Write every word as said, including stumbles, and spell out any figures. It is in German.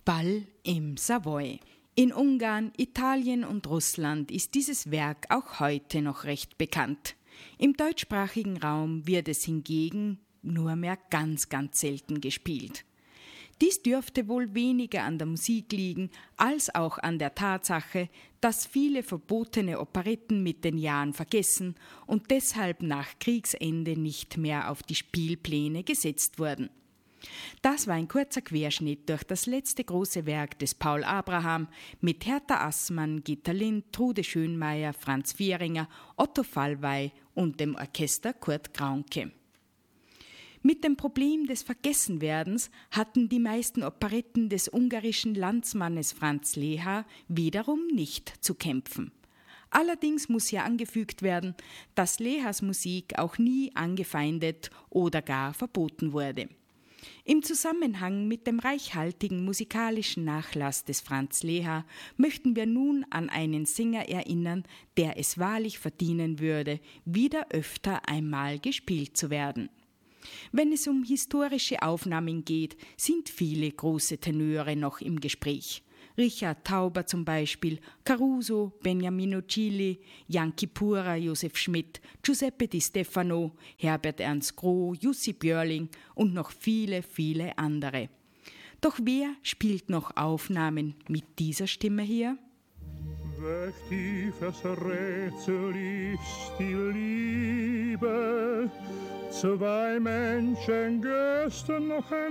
Ball im Savoy. In Ungarn, Italien und Russland ist dieses Werk auch heute noch recht bekannt. Im deutschsprachigen Raum wird es hingegen nur mehr ganz, ganz selten gespielt. Dies dürfte wohl weniger an der Musik liegen, als auch an der Tatsache, dass viele verbotene Operetten mit den Jahren vergessen und deshalb nach Kriegsende nicht mehr auf die Spielpläne gesetzt wurden. Das war ein kurzer Querschnitt durch das letzte große Werk des Paul Abraham mit Hertha Assmann, Gitta Lind, Trude Schönmeier, Franz Vieringer, Otto Fallwey und dem Orchester Kurt Graunke. Mit dem Problem des Vergessenwerdens hatten die meisten Operetten des ungarischen Landsmannes Franz Lehár wiederum nicht zu kämpfen. Allerdings muss hier angefügt werden, dass Lehárs Musik auch nie angefeindet oder gar verboten wurde. Im Zusammenhang mit dem reichhaltigen musikalischen Nachlass des Franz Lehár möchten wir nun an einen Sänger erinnern, der es wahrlich verdienen würde, wieder öfter einmal gespielt zu werden. Wenn es um historische Aufnahmen geht, sind viele große Tenöre noch im Gespräch. Richard Tauber zum Beispiel, Caruso, Beniamino Gili, Jan Kipura, Josef Schmidt, Giuseppe Di Stefano, Herbert Ernst Groh, Jussi Björling und noch viele, viele andere. Doch wer spielt noch Aufnahmen mit dieser Stimme hier? Welch tiefes Rätsel ist die Liebe, zwei Menschen gestern noch ein